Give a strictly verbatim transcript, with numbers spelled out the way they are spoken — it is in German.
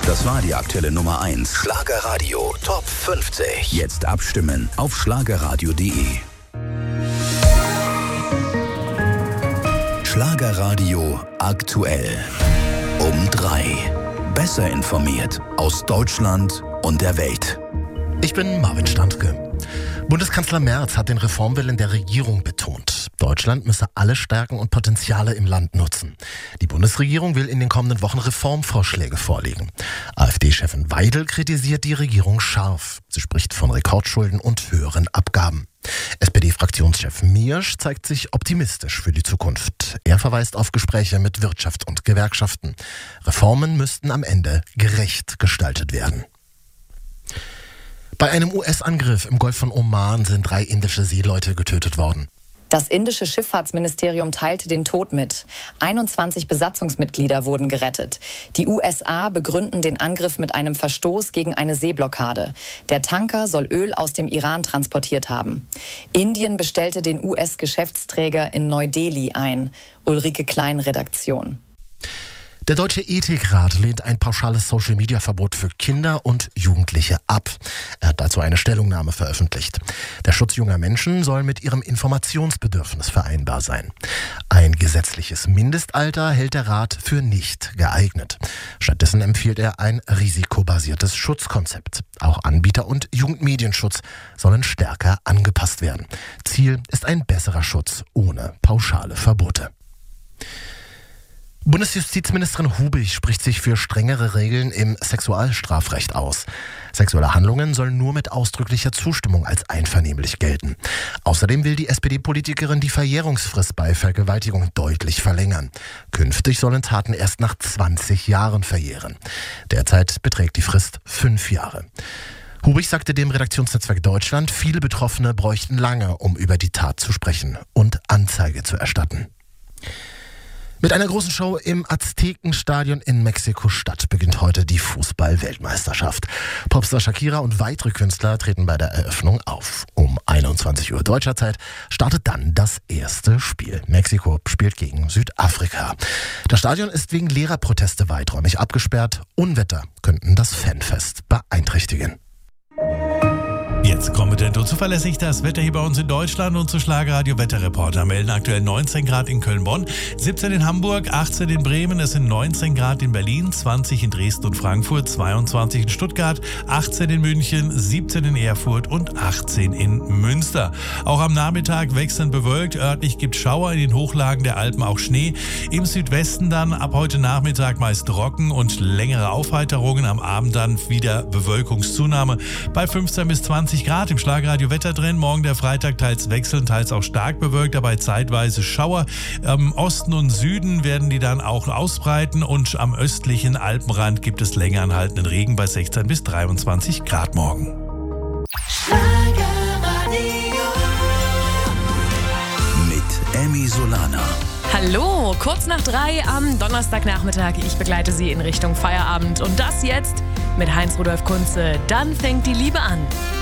Das war die aktuelle Nummer eins. Schlagerradio Top fünfzig. Jetzt abstimmen auf schlagerradio punkt de. Schlagerradio aktuell. Um drei. Besser informiert aus Deutschland und der Welt. Ich bin Marvin Standke. Bundeskanzler Merz hat den Reformwillen der Regierung betont. Deutschland müsse alle Stärken und Potenziale im Land nutzen. Die Bundesregierung will in den kommenden Wochen Reformvorschläge vorlegen. AfD-Chefin Weidel kritisiert die Regierung scharf. Sie spricht von Rekordschulden und höheren Abgaben. S P D-Fraktionschef Miersch zeigt sich optimistisch für die Zukunft. Er verweist auf Gespräche mit Wirtschaft und Gewerkschaften. Reformen müssten am Ende gerecht gestaltet werden. Bei einem U S-Angriff im Golf von Oman sind drei indische Seeleute getötet worden. Das indische Schifffahrtsministerium teilte den Tod mit. einundzwanzig Besatzungsmitglieder wurden gerettet. Die U S A begründen den Angriff mit einem Verstoß gegen eine Seeblockade. Der Tanker soll Öl aus dem Iran transportiert haben. Indien bestellte den U S-Geschäftsträger in Neu-Delhi ein. Ulrike Klein, Redaktion. Der Deutsche Ethikrat lehnt ein pauschales Social-Media-Verbot für Kinder und Jugendliche ab. Er hat dazu eine Stellungnahme veröffentlicht. Der Schutz junger Menschen soll mit ihrem Informationsbedürfnis vereinbar sein. Ein gesetzliches Mindestalter hält der Rat für nicht geeignet. Stattdessen empfiehlt er ein risikobasiertes Schutzkonzept. Auch Anbieter- und Jugendmedienschutz sollen stärker angepasst werden. Ziel ist ein besserer Schutz ohne pauschale Verbote. Bundesjustizministerin Hubig spricht sich für strengere Regeln im Sexualstrafrecht aus. Sexuelle Handlungen sollen nur mit ausdrücklicher Zustimmung als einvernehmlich gelten. Außerdem will die S P D-Politikerin die Verjährungsfrist bei Vergewaltigung deutlich verlängern. Künftig sollen Taten erst nach zwanzig Jahren verjähren. Derzeit beträgt die Frist fünf Jahre. Hubig sagte dem Redaktionsnetzwerk Deutschland, viele Betroffene bräuchten lange, um über die Tat zu sprechen und Anzeige zu erstatten. Mit einer großen Show im Aztekenstadion in Mexiko-Stadt beginnt heute die Fußball-Weltmeisterschaft. Popstar Shakira und weitere Künstler treten bei der Eröffnung auf. Um einundzwanzig Uhr deutscher Zeit startet dann das erste Spiel. Mexiko spielt gegen Südafrika. Das Stadion ist wegen Lehrerproteste weiträumig abgesperrt. Unwetter könnten das Fanfest beeinträchtigen. Jetzt kompetent und zuverlässig das Wetter hier bei uns in Deutschland und zu Schlagerradio Wetterreporter melden aktuell neunzehn Grad in Köln-Bonn, siebzehn in Hamburg, achtzehn in Bremen, es sind neunzehn Grad in Berlin, zwanzig in Dresden und Frankfurt, zweiundzwanzig in Stuttgart, achtzehn in München, siebzehn in Erfurt und achtzehn in Münster. Auch am Nachmittag wechselnd bewölkt, örtlich gibt Schauer, in den Hochlagen der Alpen auch Schnee. Im Südwesten dann ab heute Nachmittag meist trocken und längere Aufheiterungen, am Abend dann wieder Bewölkungszunahme bei fünfzehn bis zwanzig Grad im Schlagerradio Wetter drin. Morgen der Freitag teils wechselnd, teils auch stark bewölkt, dabei zeitweise Schauer. Im Osten und Süden werden die dann auch ausbreiten und am östlichen Alpenrand gibt es länger anhaltenden Regen bei sechzehn bis dreiundzwanzig Grad morgen. Mit Emmy Solana. Hallo, kurz nach drei am Donnerstagnachmittag. Ich begleite Sie in Richtung Feierabend und das jetzt mit Heinz Rudolf Kunze. Dann fängt die Liebe an.